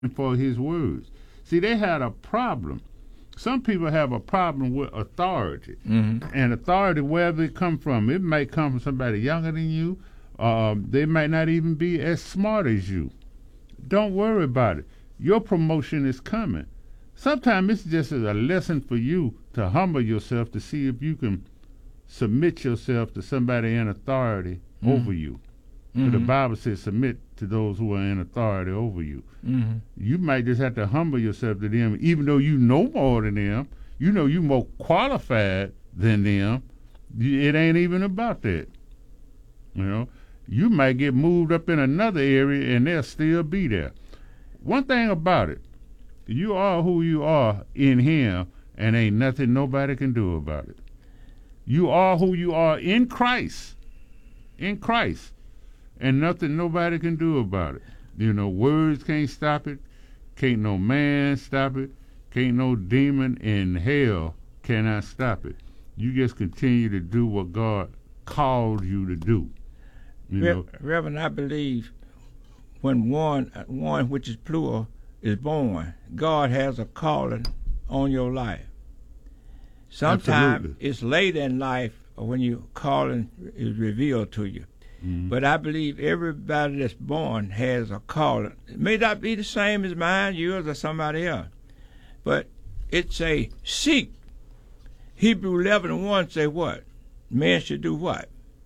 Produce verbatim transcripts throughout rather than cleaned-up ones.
for his words. See, they had a problem. Some people have a problem with authority. Mm-hmm. And authority, wherever it come from, it may come from somebody younger than you. Um, they might not even be as smart as you. Don't worry about it. Your promotion is coming. Sometimes it's just a lesson for you to humble yourself to see if you can submit yourself to somebody in authority mm-hmm. over you. Mm-hmm. The Bible says submit to those who are in authority over you. Mm-hmm. You might just have to humble yourself to them, even though you know more than them. You know you're more qualified than them. It ain't even about that. You know, you might get moved up in another area and they'll still be there. One thing about it, you are who you are in him, and ain't nothing nobody can do about it. You are who you are in Christ. In Christ. And nothing nobody can do about it. You know, words can't stop it. Can't no man stop it. Can't no demon in hell cannot stop it. You just continue to do what God called you to do. You Re- know? Reverend, I believe when one, one which is plural, is born, God has a calling on your life. Sometimes it's late in life when your calling is revealed to you. Mm-hmm. But I believe everybody that's born has a calling. It may not be the same as mine, yours, or somebody else. But it's a seek. Hebrew eleven and one say what? Men should do what?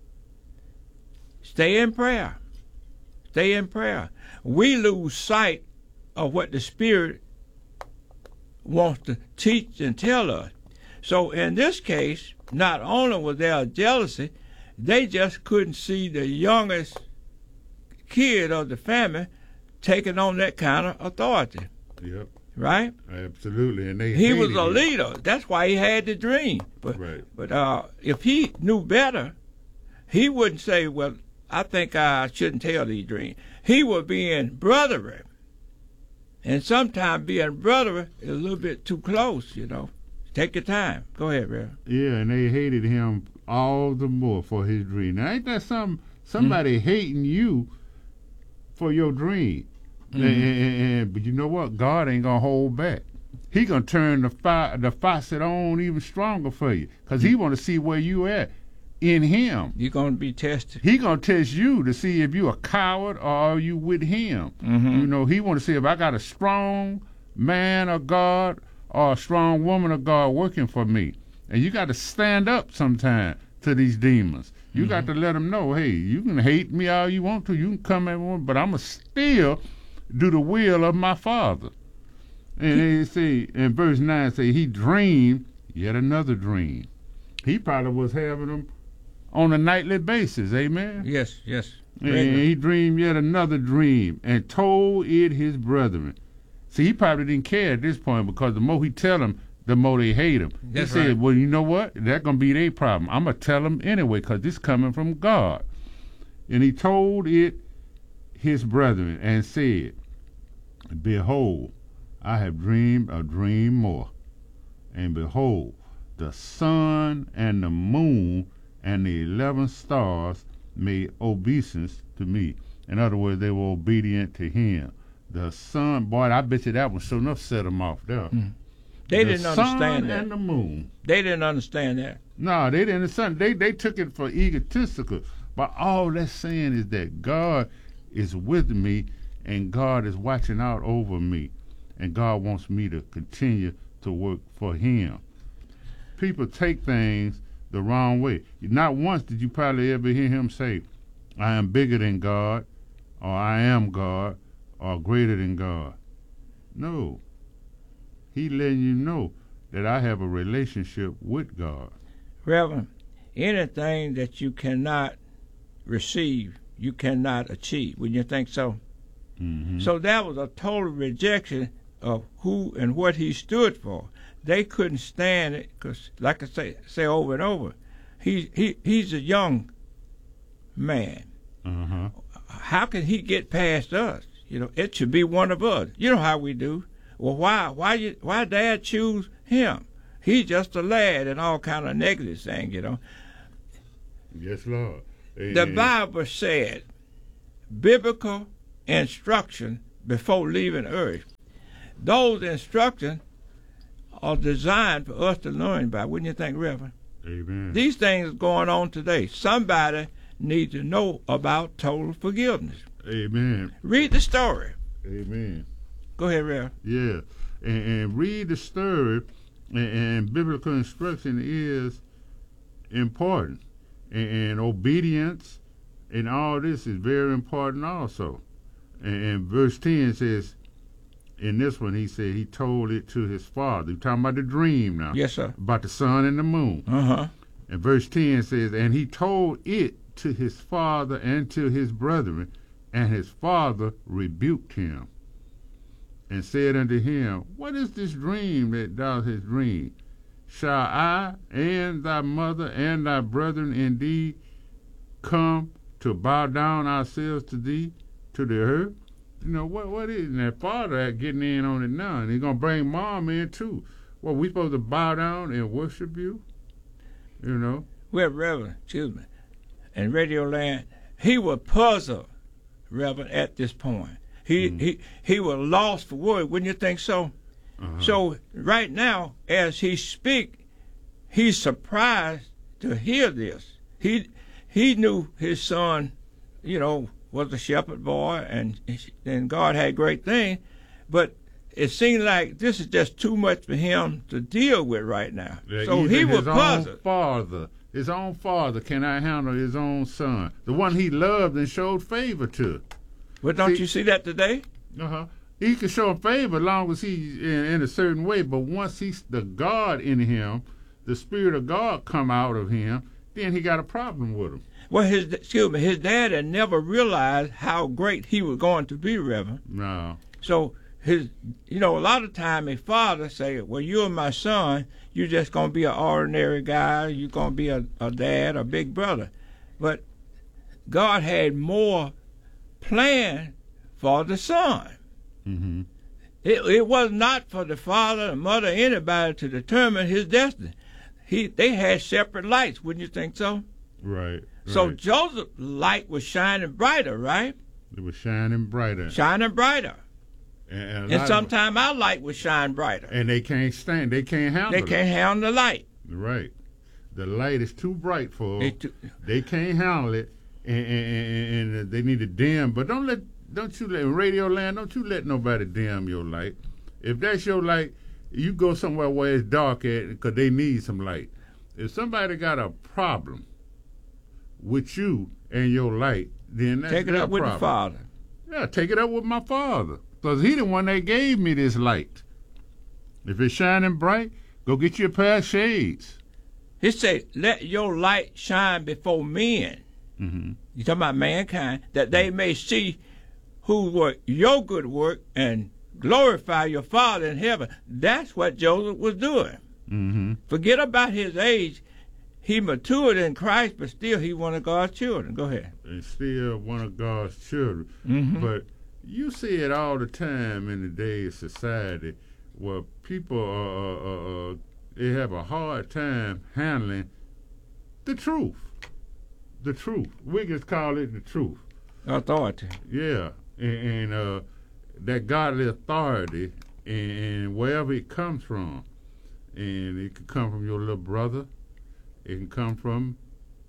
Stay in prayer. Stay in prayer. We lose sight of what the Spirit wants to teach and tell us. So in this case, not only was there a jealousy, they just couldn't see the youngest kid of the family taking on that kind of authority. Yep. Right? Absolutely. And they he was a him. leader. That's why he had the dream. But, right. but uh, if he knew better, he wouldn't say, well, I think I shouldn't tell these dreams. He would be in brotherly. And sometimes being brotherly is a little bit too close, you know. Take your time. Go ahead, Reverend. Yeah, and they hated him all the more for his dream. Now, ain't that some somebody mm-hmm. hating you for your dream? Mm-hmm. And, and, and, but you know what? God ain't gonna hold back. He gonna turn the fi- the faucet on even stronger for you, cause mm-hmm. he want to see where you at in him. You're gonna be tested. He gonna test you to see if you a coward or are you with him. Mm-hmm. You know, he want to see if I got a strong man of God or a strong woman of God working for me. And you got to stand up sometime to these demons. You mm-hmm. got to let them know, hey, you can hate me all you want to. You can come at me, but I'm going to still do the will of my Father. And they say, in verse nine, say, he dreamed yet another dream. He probably was having them on a nightly basis, amen? Yes, yes. And he dreamed yet another dream and told it his brethren. See, he probably didn't care at this point, because the more he tell them, the more they hate him. That's he said, right. well, you know what? That's going to be their problem. I'm going to tell them anyway, because this coming from God. And he told it his brethren and said, behold, I have dreamed a dream more. And behold, the sun and the moon and the eleven stars made obeisance to me. In other words, they were obedient to him. The sun, boy, I bet you that one sure enough set them off there. Mm. They the didn't understand that. The sun and the moon. They didn't understand that. No, they didn't understand. They, they took it for egotistical. But all that's saying is that God is with me and God is watching out over me. And God wants me to continue to work for him. People take things the wrong way. Not once did you probably ever hear him say, I am bigger than God, or I am God, or greater than God. No. He letting you know that I have a relationship with God. Reverend, anything that you cannot receive, you cannot achieve. Wouldn't you think so? Mm-hmm. So that was a total rejection of who and what he stood for. They couldn't stand it because, like I say, say over and over, he he he's a young man. Uh-huh. How can he get past us? You know, it should be one of us. You know how we do. Well, why why you why Dad choose him? He's just a lad and all kind of negative things, you know. Yes, Lord. Amen. The Bible said biblical instruction before leaving earth. Those instructions are designed for us to learn by. Wouldn't you think, Reverend? Amen. These things are going on today. Somebody needs to know about total forgiveness. Amen. Read the story. Amen. Go ahead, Reverend. Yeah. And, and read the story, and, and biblical instruction is important. And, and obedience and all this is very important also. And, and verse ten says, in this one, he said he told it to his father. You're talking about the dream now. Yes, sir. About the sun and the moon. Uh-huh. And verse ten says, and he told it to his father and to his brethren, and his father rebuked him and said unto him, what is this dream that thou hast dreamed? Shall I and thy mother and thy brethren indeed come to bow down ourselves to thee, to the earth? You know, what what is and that father getting in on it now, and he's going to bring mom in too. Well, we supposed to bow down and worship you? You know? Well, Reverend, excuse me, in Radio Land, he was puzzled, Reverend, at this point. He mm. he he was lost for words, wouldn't you think so? Uh-huh. So right now, as he speak, he's surprised to hear this. He he knew his son, you know, was a shepherd boy, and and God had great things, but it seemed like this is just too much for him to deal with right now. Yeah, so he was his puzzled. Own father, his own father cannot handle his own son, the one he loved and showed favor to. But don't see, you see that today? Uh-huh. He can show favor as long as he's in, in a certain way, but once he's the God in him, the Spirit of God come out of him, then he got a problem with him. Well, his excuse me, his dad had never realized how great he was going to be, Reverend. No. So his, you know, a lot of time his father say, "Well, you're my son. You're just gonna be an ordinary guy. You're gonna be a, a dad, a big brother." But God had more plan for the son. Mm-hmm. It, it was not for the father, the mother, anybody to determine his destiny. He, they had separate lights. Wouldn't you think so? Right. So right. Joseph's light was shining brighter, right? It was shining brighter. Shining brighter. And, and sometimes our light would shine brighter. And they can't stand. They can't handle They it. can't handle the light. Right. The light is too bright for them. Too, they can't handle it, and, and, and they need to dim. But don't let, don't you let Radio Land. Don't you let nobody dim your light. If that's your light, you go somewhere where it's dark at, because they need some light. If somebody got a problem with you and your light, then that's take it their up with problem. the Father. Yeah, take it up with my Father, because he the one that gave me this light. If it's shining bright, go get you a pair of shades. He said, let your light shine before men. Mm-hmm. You talking about mankind, that they may see who work your good work and glorify your Father in heaven. That's what Joseph was doing. Mm-hmm. Forget about his age. He matured in Christ, but still he one of God's children. Go ahead. And still one of God's children. Mm-hmm. But you see it all the time in today's society where people are, uh, uh, they have a hard time handling the truth. The truth. We just call it the truth. Authority. Yeah. And, and uh, that godly authority, and, and wherever it comes from. And it could come from your little brother. It can come from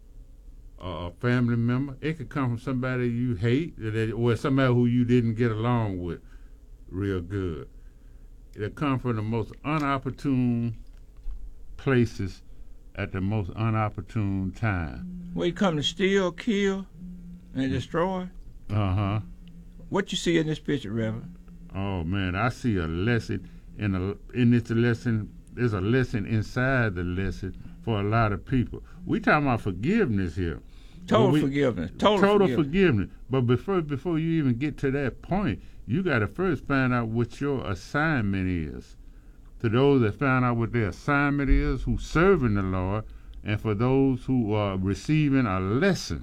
a family member. It could come from somebody you hate, or somebody who you didn't get along with real good. It'll come from the most unopportune places at the most unopportune time. Where you come to steal, kill, and destroy. Uh-huh. What you see in this picture, Reverend? Oh, man, I see a lesson in a in this lesson. There's a lesson inside the lesson for a lot of people. We talking about forgiveness here. Total we, forgiveness. Total, total forgiveness. forgiveness. But before before you even get to that point, you got to first find out what your assignment is. To those that found out what their assignment is, who's serving the Lord, and for those who are receiving a lesson.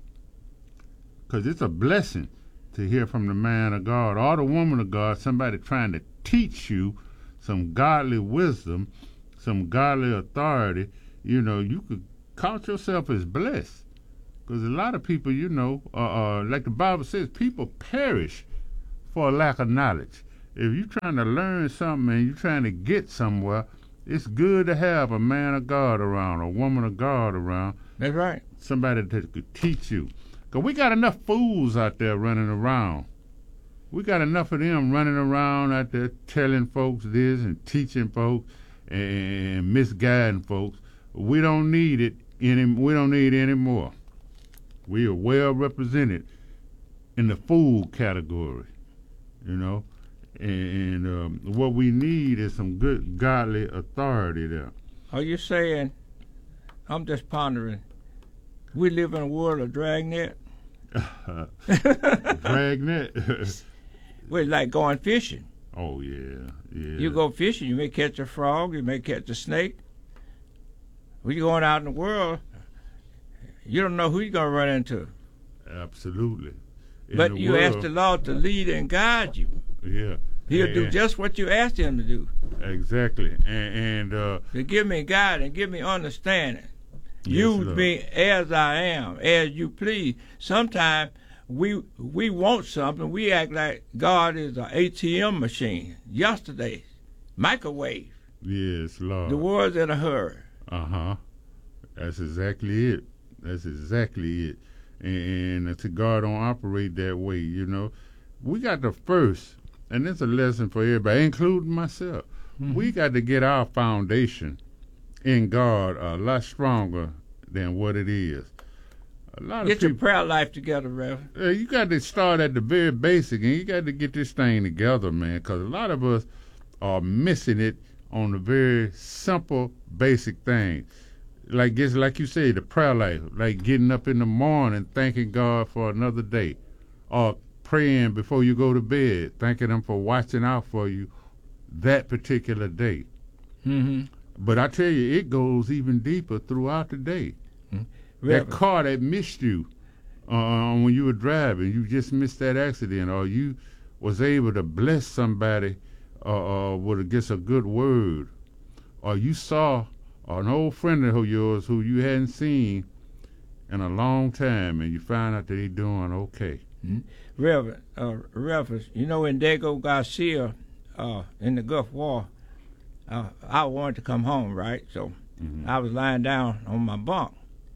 Because it's a blessing to hear from the man of God or the woman of God, somebody trying to teach you some godly wisdom, some godly authority. You know, you could count yourself as blessed. Because a lot of people, you know, uh, uh, like the Bible says, people perish for a lack of knowledge. If you're trying to learn something and you're trying to get somewhere, it's good to have a man of God around, a woman of God around. That's right. Somebody that could teach you. Because we got enough fools out there running around. We got enough of them running around out there telling folks this and teaching folks and misguiding folks. We don't need it any. We don't need it anymore. We are well represented in the fool category, you know. And, and um, what we need is some good godly authority there. Are you saying? I'm just pondering. We live in a world of dragnet. Dragnet. We're like going fishing. Oh yeah, yeah. You go fishing, you may catch a frog, you may catch a snake. When you're going out in the world, you don't know who you're gonna run into. Absolutely. In but you world, ask the Lord to lead and guide you. Yeah. He'll and, do just what you asked him to do. Exactly. And, and uh, to give me guidance, give me understanding. Yes, Use Lord. me as I am, as you please. Sometimes we we want something. We act like God is an A T M machine. Yesterday, microwave. Yes, Lord. The world's in a hurry. Uh-huh. That's exactly it. That's exactly it. And, and to God don't operate that way, you know. We got to first, and it's a lesson for everybody, including myself. Mm-hmm. We got to get our foundation in God a lot stronger than what it is. A lot get of people, your prayer life together, Reverend. Uh, you got to start at the very basic, and you got to get this thing together, man, because a lot of us are missing it on the very simple, basic thing. Like just like you say, the prayer life, like getting up in the morning, thanking God for another day, or praying before you go to bed, thanking Him for watching out for you that particular day. Mm-hmm. But I tell you, it goes even deeper throughout the day. Mm-hmm. That car that missed you uh, when you were driving, you just missed that accident, or you was able to bless somebody uh, uh, with just a good word, or you saw an old friend of yours who you hadn't seen in a long time, and you find out that he's doing okay. Mm-hmm. Reverend, uh, Reverend, you know, in Diego Garcia, uh, in the Gulf War, uh, I wanted to come home, right? So mm-hmm. I was lying down on my bunk,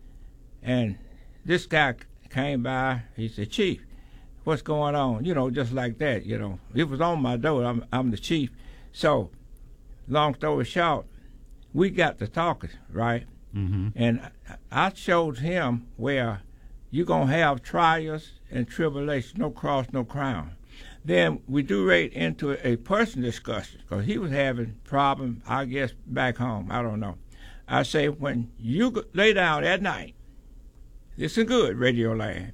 and this guy came by. He said, "Chief, what's going on?" You know, just like that. You know, it was on my door. I'm, I'm the chief. So, long story short, we got to talking, right? Mm-hmm. And I showed him where you're going to have trials and tribulations, no cross, no crown. Then we do right into a personal discussion, because he was having problems, I guess, back home. I don't know. I say, when you lay down at night, listen good, Radio Land,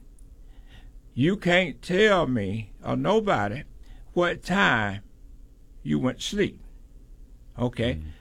you can't tell me or nobody what time you went to sleep. Okay? Mm-hmm.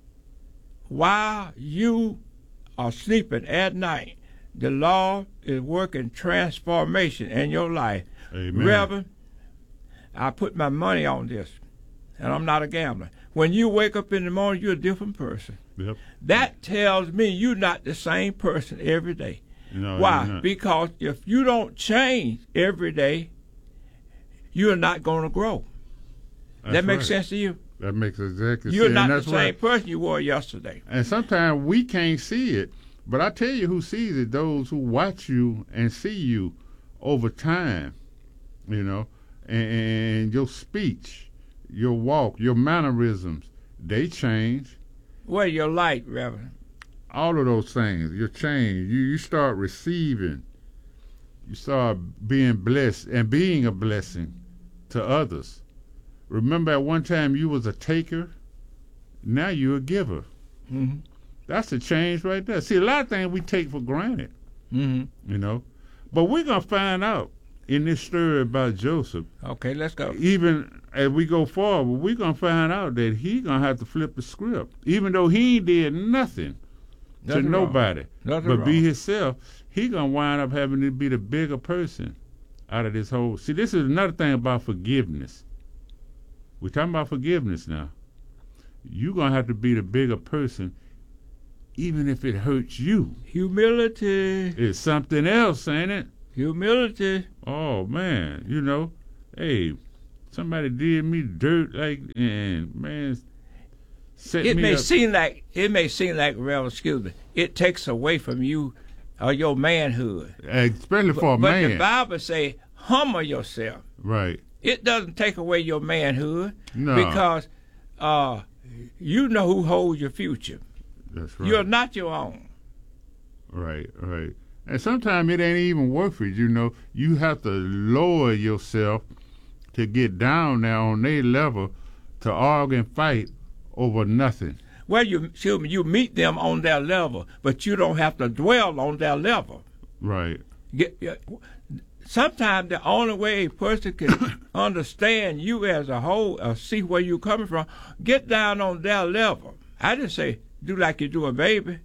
While you are sleeping at night, the Lord is working transformation in your life. Amen. Reverend, I put my money on this, and I'm not a gambler. When you wake up in the morning, you're a different person. Yep. That tells me you're not the same person every day. No, why? Because if you don't change every day, you're not going to grow. That's that makes right. sense to you? That makes exactly sense. You're not the that's same right. person you were yesterday. And sometimes we can't see it. But I tell you who sees it, those who watch you and see you over time, you know, and, and your speech, your walk, your mannerisms, they change. Well, your light, Reverend. All of those things, you change. You, you start receiving. You start being blessed and being a blessing to others. Remember at one time you was a taker, now you're a giver. Mm-hmm. That's a change right there. See, a lot of things we take for granted, mm-hmm. you know. But we're going to find out in this story about Joseph. Okay, let's go. Even as we go forward, we're going to find out that he's going to have to flip the script. Even though he did nothing, nothing to nobody nothing but wrong. be himself, he's going to wind up having to be the bigger person out of this whole. See, this is another thing about forgiveness. We're talking about forgiveness now. You're going to have to be the bigger person even if it hurts you. Humility. It's something else, ain't it? Humility. Oh, man. You know, hey, somebody did me dirt like, and man, set It me may up. seem like it may seem like, Reverend, excuse me, it takes away from you or your manhood. Especially for a but man. the Bible say, humble yourself. Right. It doesn't take away your manhood No. because uh, you know who holds your future. That's right. You're not your own. Right, right. And sometimes it ain't even worth it, you know. You have to lower yourself to get down there on their level to argue and fight over nothing. Well, you excuse me, you meet them on their level, but you don't have to dwell on their level. Right. Get, sometimes the only way a person can understand you as a whole or see where you're coming from, get down on their level. I didn't say do like you do a baby,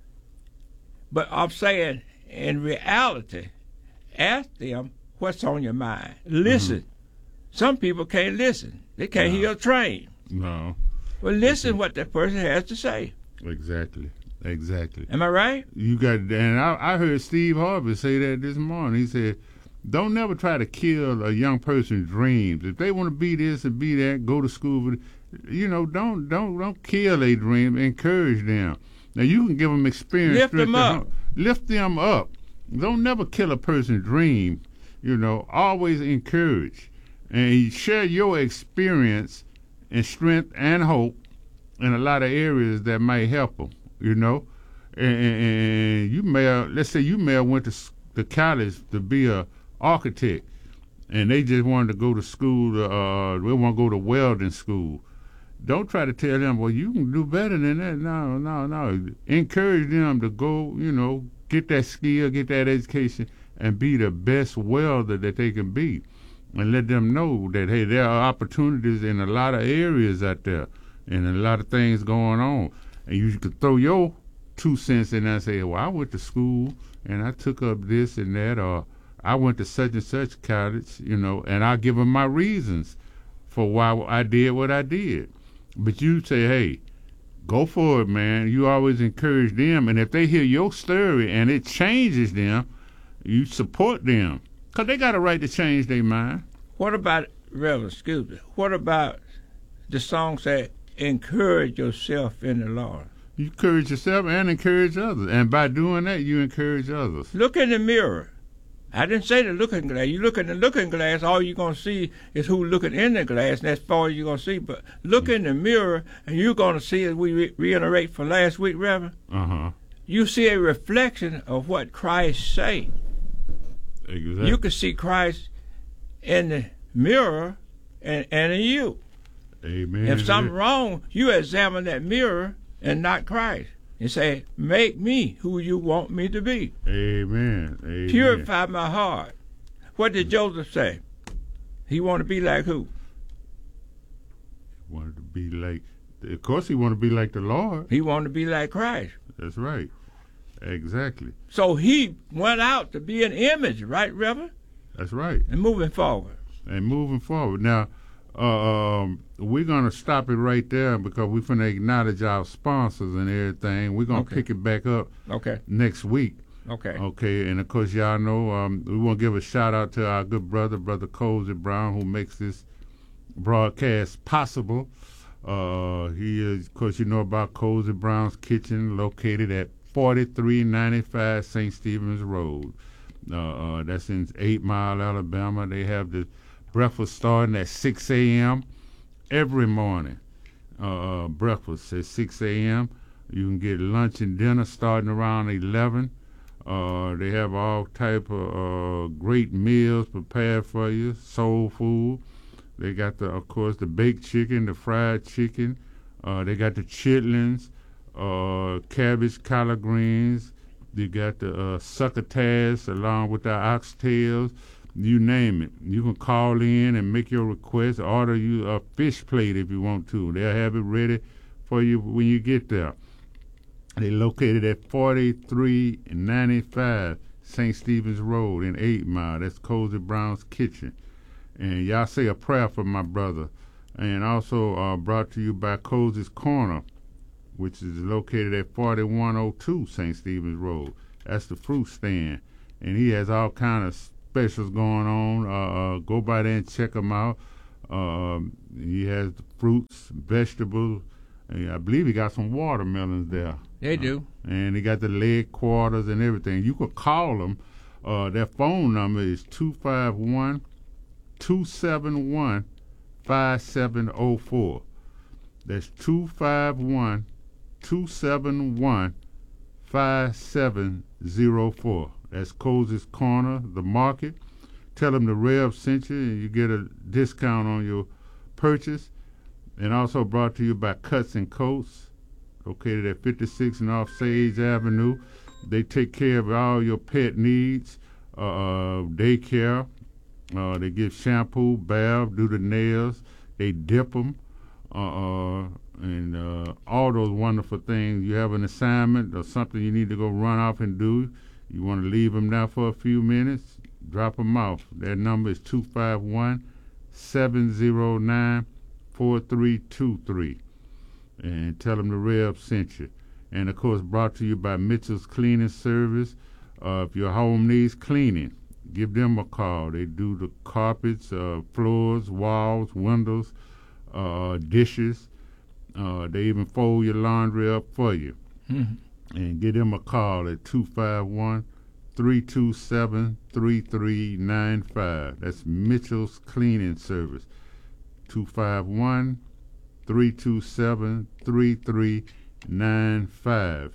but I'm saying in reality, ask them what's on your mind. Listen. Mm-hmm. Some people can't listen. They can't no. hear a train. No. Well, listen okay. what that person has to say. Exactly. Exactly. Am I right? You got, and I, I heard Steve Harvey say that this morning. He said, "Don't never try to kill a young person's dreams. If they want to be this and be that, go to school. You know, don't don't don't kill their dream. Encourage them. Now you can give them experience. Lift them up. Lift them up. Don't never kill a person's dream. You know, always encourage and share your experience and strength and hope in a lot of areas that might help them." You know, and, and you may have, let's say you may have went to, to college to be a architect, and they just wanted to go to school. To, uh, they want to go to welding school. Don't try to tell them, well, you can do better than that. No, no, no. Encourage them to go. You know, get that skill, get that education, and be the best welder that they can be, and let them know that hey, there are opportunities in a lot of areas out there, and a lot of things going on. And you could throw your two cents in there and say, well, I went to school and I took up this and that, or I went to such and such college, you know, and I give them my reasons for why I did what I did. But you say, hey, go for it, man. You always encourage them. And if they hear your story and it changes them, you support them. Because they got a right to change their mind. What about, Reverend, excuse me, what about the song that encourage yourself in the Lord? You encourage yourself and encourage others. And by doing that, you encourage others. Look in the mirror. I didn't say the looking glass. You look in the looking glass, all you're going to see is who's looking in the glass, and that's all you're going to see. But look mm-hmm. in the mirror, and you're going to see, as we re- reiterate for last week, Reverend, uh-huh. you see a reflection of what Christ say. Exactly. You can see Christ in the mirror and, and in you. Amen. If something's wrong, you examine that mirror and not Christ. And say, make me who you want me to be. Amen. Amen. Purify my heart. What did Joseph say? He wanted to be like who? He wanted to be like, of course he wanted to be like the Lord. He wanted to be like Christ. That's right. Exactly. So he went out to be an image, right, Reverend? That's right. And moving forward. And moving forward. Now, uh, um, we're going to stop it right there because we're going to acknowledge our sponsors and everything. We're going to okay. pick it back up okay. next week. Okay. Okay. And, of course, y'all know um, we want to give a shout-out to our good brother, Brother Cozy Brown, who makes this broadcast possible. Uh, he is, of course, you know about Cozy Brown's Kitchen, located at forty-three ninety-five Saint Stephen's Road. Uh, uh, that's in Eight Mile, Alabama. They have the breakfast starting at six a.m. every morning. Uh, uh, breakfast at six a.m. You can get lunch and dinner starting around eleven. Uh, they have all type of uh, great meals prepared for you, soul food. They got, the, of course, the baked chicken, the fried chicken. Uh, they got the chitlins, uh, cabbage, collard greens. They got the uh, succotash along with the oxtails. You name it. You can call in and make your request. Order you a fish plate if you want to. They'll have it ready for you when you get there. They're located at forty-three ninety-five Saint Stephen's Road in Eight Mile. That's Cozy Brown's Kitchen. And y'all say a prayer for my brother. And also uh, brought to you by Cozy's Corner, which is located at forty-one oh two Saint Stephen's Road. That's the fruit stand. And he has all kind of specials going on. Uh, uh, go by there and check them out. Um, he has the fruits, vegetables. And I believe he got some watermelons there. They do. Uh, and he got the leg quarters and everything. You could call them. Uh, their phone number is two five one, two seven one, five seven zero four. That's two five one, two seven one, five seven zero four. That's Cozy's Corner, the market. Tell them the Rev sent you, and you get a discount on your purchase. And also brought to you by Cuts and Coats, located at fifty-six North Sage Avenue. They take care of all your pet needs, uh, daycare. Uh, they give shampoo, bath, do the nails. They dip them, uh, uh, and uh, all those wonderful things. You have an assignment or something you need to go run off and do. You want to leave them there for a few minutes, drop them off. Their number is two five one, seven zero nine, four three two three. And tell them the Rev sent you. And, of course, brought to you by Mitchell's Cleaning Service. Uh, if your home needs cleaning, give them a call. They do the carpets, uh, floors, walls, windows, uh, dishes. Uh, they even fold your laundry up for you. Mm-hmm. And give them a call at two five one, three two seven, three three nine five. That's Mitchell's Cleaning Service. two five one, three two seven, three three nine five.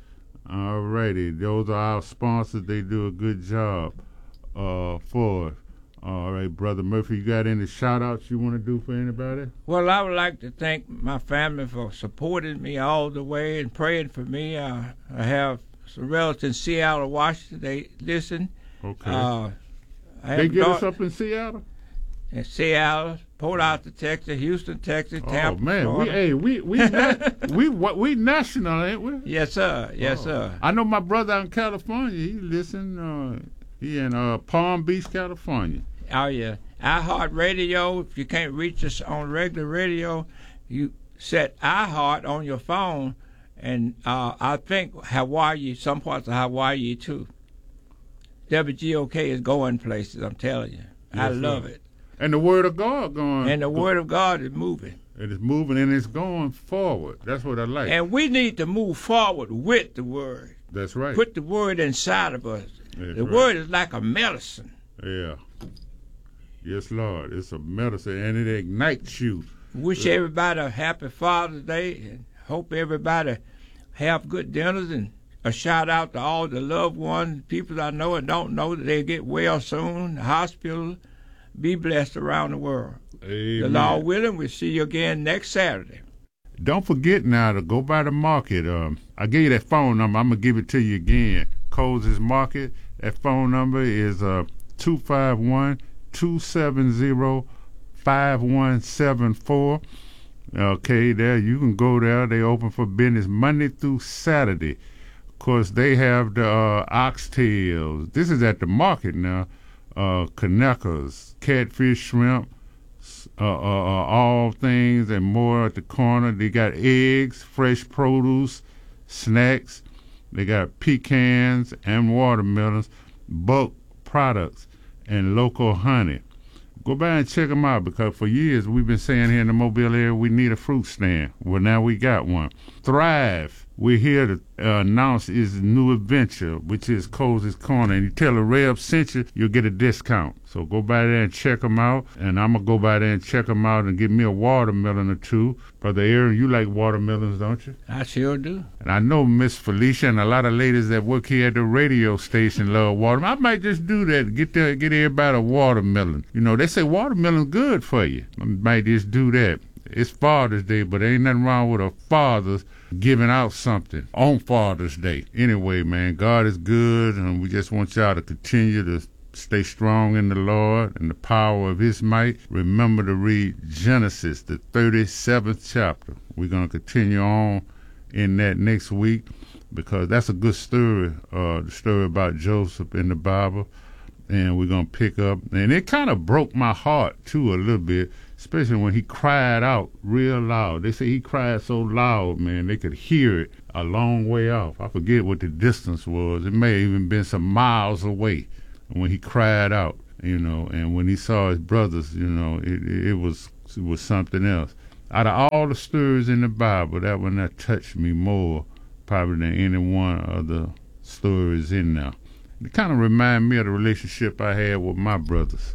All righty. Those are our sponsors. They do a good job uh, for us. All right, Brother Murphy, you got any shout-outs you want to do for anybody? Well, I would like to thank my family for supporting me all the way and praying for me. Uh, I have some relatives in Seattle, Washington. They listen. Okay. Uh, I they have get daughter- us up in Seattle? in Seattle, Port Arthur, Texas, Houston, Texas, Oh, Tampa, man. We, Florida. hey, we, we, na- we, what, we national, ain't we? Yes, sir. Yes, Oh. sir. I know my brother out in California. He listen. Uh, he in uh, Palm Beach, California. Oh, yeah. iHeart Radio, if you can't reach us on regular radio, you set iHeart on your phone, and uh, I think Hawaii, some parts of Hawaii, too. W G O K is going places, I'm telling you. I Yes, love sir. it. And the Word of God going. And the Word of God is moving. It is moving and it's going forward. That's what I like. And we need to move forward with the Word. That's right. Put the Word inside of us. That's the right. Word is like a medicine. Yeah. Yes, Lord. It's a medicine and it ignites you. Wish everybody a happy Father's Day and hope everybody have good dinners, and a shout out to all the loved ones, people I know and don't know, that they get well soon, the hospital. Be blessed around the world. Amen. The Lord willing, we'll see you again next Saturday. Don't forget now to go by the market. Um, I gave you that phone number. I'm going to give it to you again. Cozy's Market. That phone number is uh, two five one, two seven zero, five one seven four. Okay, there. You can go there. They open for business Monday through Saturday. Of course, they have the uh, oxtails. This is at the market now. Uh, Conecuhs, catfish, shrimp, uh, uh, uh, all things and more at the corner. They got eggs, fresh produce, snacks. They got pecans and watermelons, bulk products, and local honey. Go by and check them out, because for years we've been saying here in the Mobile area we need a fruit stand. Well, now we got one. Thrive. We're here to uh, announce his new adventure, which is Cozy's Corner. And you tell a Rev sent you, you'll get a discount. So go by there and check them out. And I'm going to go by there and check them out and get me a watermelon or two. Brother Aaron, you like watermelons, don't you? I sure do. And I know Miss Felicia and a lot of ladies that work here at the radio station love watermelon. I might just do that, get the, get everybody a watermelon. You know, they say watermelon's good for you. I might just do that. It's Father's Day, but ain't nothing wrong with a father's giving out something on Father's Day. Anyway, man, God is good, and we just want y'all to continue to stay strong in the Lord and the power of his might. Remember to read Genesis, the thirty-seventh chapter. We're going to continue on in that next week, because that's a good story, uh, the story about Joseph in the Bible. And we're going to pick up. And it kind of broke my heart, too, a little bit, especially when he cried out real loud. They say he cried so loud, man, they could hear it a long way off. I forget what the distance was. It may have even been some miles away when he cried out. you know, and when he saw his brothers, you know, it, it was it was something else. Out of all the stories in the Bible, that one that touched me more probably than any one of the stories in there. It kind of reminded me of the relationship I had with my brothers.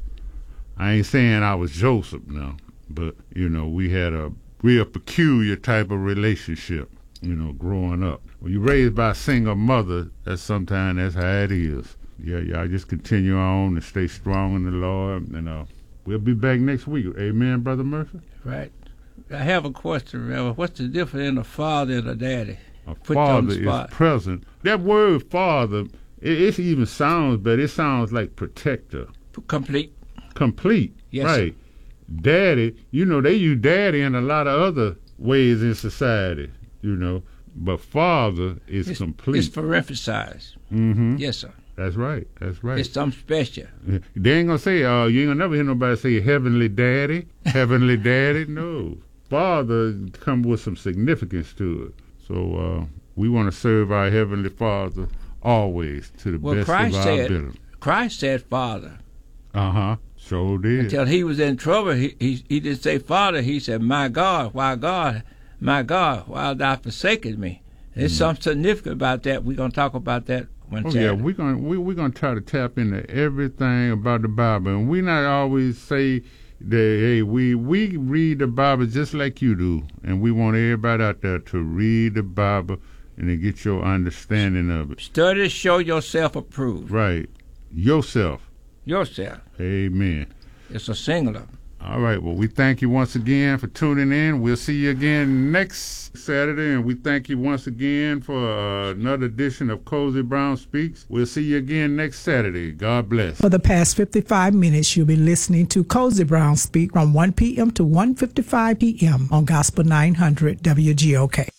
I ain't saying I was Joseph now, but, you know, we had a real peculiar type of relationship, you know, growing up. When you're raised by a single mother, that's sometimes that's how it is. Yeah, y'all just continue on and stay strong in the Lord, and uh, we'll be back next week. Amen, Brother Murphy? Right. I have a question, Reverend. What's the difference in a father and a daddy? A Put you on the father spot. is present. That word father, it, it even sounds better. It sounds like protector. Complete. Complete. Yes, right. Daddy, you know, they use daddy in a lot of other ways in society, you know, but father is It's, complete. it's for emphasize. Mm-hmm. Yes, sir. That's right. That's right. It's something special. They ain't gonna say, uh, you ain't gonna never hear nobody say heavenly daddy, heavenly daddy. No. Father come with some significance to it. So uh, we want to serve our Heavenly Father always to the Well, best Christ of our said, ability. Christ said Father. Uh-huh. Sure did. Until he was in trouble, he, he he didn't say Father. He said, my God, why God, my God, why hast thou forsaken me? There's mm-hmm. something significant about that. We're going to talk about that one oh, Saturday. Yeah, we're going we, we're gonna try to tap into everything about the Bible. And we not always say that, hey, we, we read the Bible just like you do. And we want everybody out there to read the Bible and to get your understanding of it. Study to show yourself approved. Right. Yourself. Yourself. Amen. It's a singular. All right. Well, we thank you once again for tuning in. We'll see you again next Saturday, and we thank you once again for uh, another edition of Cozy Brown Speaks. We'll see you again next Saturday. God bless. For the past fifty-five minutes, you'll be listening to Cozy Brown Speak from one p.m. to one fifty-five p.m. on Gospel nine hundred W G O K.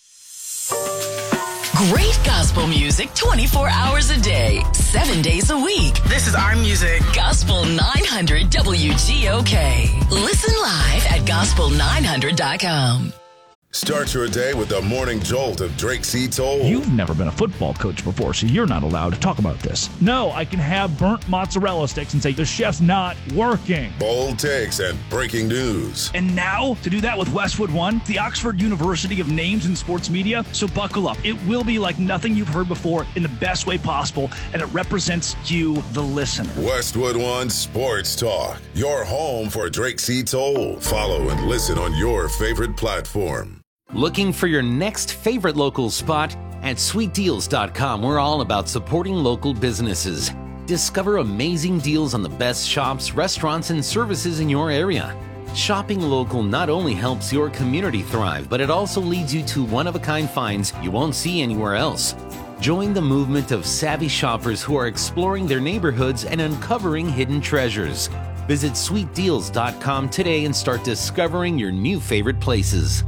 Great gospel music twenty-four hours a day, seven days a week. This is our music. Gospel nine hundred W G O K. Listen live at gospel nine hundred dot com. Start your day with the morning jolt of Drake C. Toll. You've never been a football coach before, so you're not allowed to talk about this. No, I can have burnt mozzarella sticks and say, the chef's not working. Bold takes and breaking news. And now, to do that with Westwood One, the Oxford University of Names in Sports Media, so buckle up. It will be like nothing you've heard before in the best way possible, and it represents you, the listener. Westwood One Sports Talk, your home for Drake C. Toll. Follow and listen on your favorite platform. Looking for your next favorite local spot? At sweet deals dot com, we're all about supporting local businesses. Discover amazing deals on the best shops, restaurants, and services in your area. Shopping local not only helps your community thrive, but it also leads you to one-of-a-kind finds you won't see anywhere else. Join the movement of savvy shoppers who are exploring their neighborhoods and uncovering hidden treasures. Visit sweet deals dot com today and start discovering your new favorite places.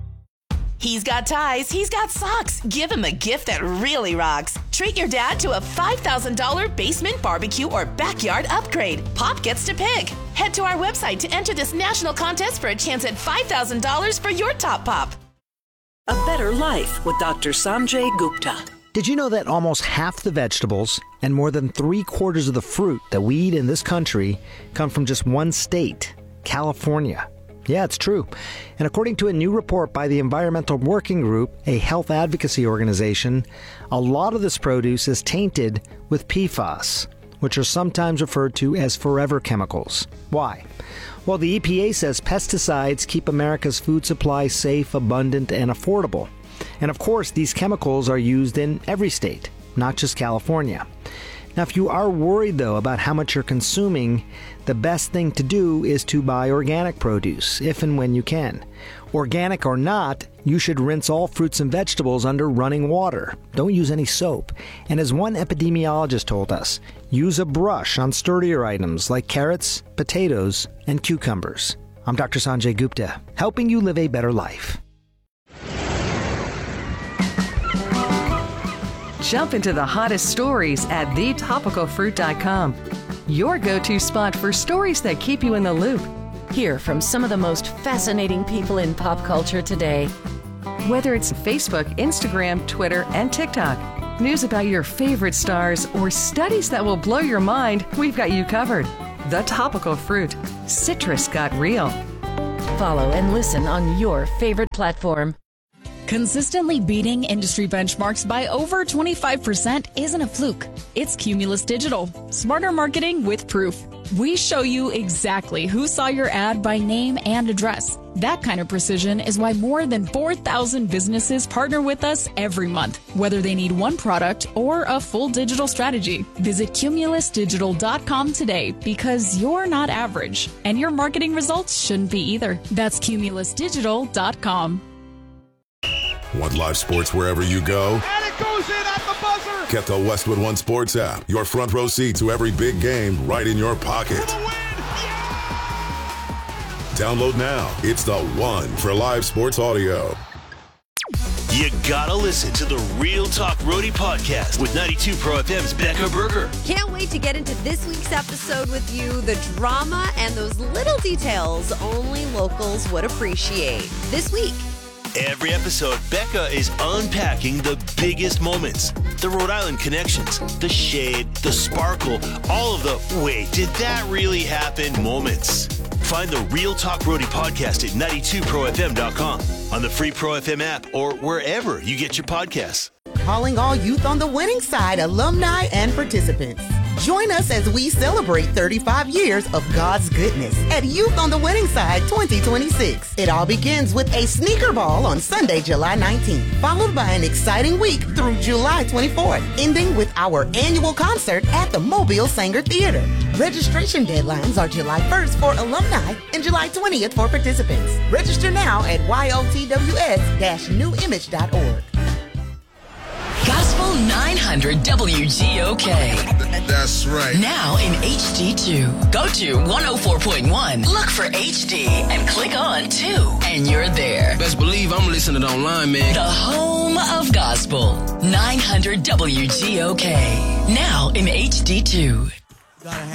He's got ties, he's got socks. Give him a gift that really rocks. Treat your dad to a five thousand dollars basement barbecue or backyard upgrade. Pop gets to pick. Head to our website to enter this national contest for a chance at five thousand dollars for your top pop. A Better Life with Doctor Sanjay Gupta. Did you know that almost half the vegetables and more than three quarters of the fruit that we eat in this country come from just one state, California? Yeah, it's true. And according to a new report by the Environmental Working Group, a health advocacy organization, a lot of this produce is tainted with P FAS, which are sometimes referred to as forever chemicals. Why? Well, the E P A says pesticides keep America's food supply safe, abundant, and affordable. And of course, these chemicals are used in every state, not just California. Now, if you are worried, though, about how much you're consuming, the best thing to do is to buy organic produce, if and when you can. Organic or not, you should rinse all fruits and vegetables under running water. Don't use any soap. And as one epidemiologist told us, use a brush on sturdier items like carrots, potatoes, and cucumbers. I'm Doctor Sanjay Gupta, helping you live a better life. Jump into the hottest stories at the topical fruit dot com. Your go-to spot for stories that keep you in the loop. Hear from some of the most fascinating people in pop culture today. Whether it's Facebook, Instagram, Twitter, and TikTok, news about your favorite stars, or studies that will blow your mind, we've got you covered. The Topical Fruit. Citrus got real. Follow and listen on your favorite platform. Consistently beating industry benchmarks by over twenty-five percent isn't a fluke. It's Cumulus Digital. Smarter marketing with proof. We show you exactly who saw your ad by name and address. That kind of precision is why more than four thousand businesses partner with us every month, whether they need one product or a full digital strategy. Visit cumulus digital dot com today because you're not average, and your marketing results shouldn't be either. That's cumulus digital dot com. Want live sports wherever you go? And it goes in at the buzzer! Get the Westwood One Sports app. Your front row seat to every big game right in your pocket. Download now. It's the one for live sports audio. You gotta listen to the Real Talk Roadie podcast with ninety-two Pro F M's Becca Berger. Can't wait to get into this week's episode with you. The drama and those little details only locals would appreciate. This week. Every episode, Becca is unpacking the biggest moments, the Rhode Island connections, the shade, the sparkle, all of the wait, did that really happen moments. Find the Real Talk Roadie podcast at ninety-two pro f m dot com, on the free Pro F M app, or wherever you get your podcasts. Calling all youth on the winning side, alumni and participants. Join us as we celebrate thirty-five years of God's goodness at Youth on the Winning Side twenty twenty-six. It all begins with a sneaker ball on Sunday, July nineteenth, followed by an exciting week through July twenty-fourth, ending with our annual concert at the Mobile Sanger Theater. Registration deadlines are July first for alumni and July twentieth for participants. Register now at y o t w s dash new image dot org. Gospel nine hundred W G O K. That's right. Now in H D two. Go to one oh four point one, look for H D, and click on two, and you're there. Best believe I'm listening online, man. The home of gospel. nine hundred W G O K. Now in H D two.